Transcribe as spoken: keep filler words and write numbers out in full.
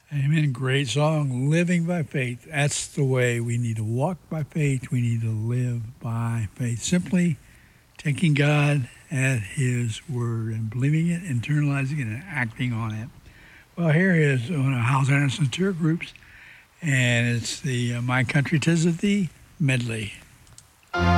Amen. Great song, Living by Faith. That's the way we need to walk by faith. We need to live by faith. Simply taking God at His word and believing it, internalizing it, and acting on it. Well, here is one of Hal Anderson's tour groups, and it's the uh, My Country 'Tis of Thee medley.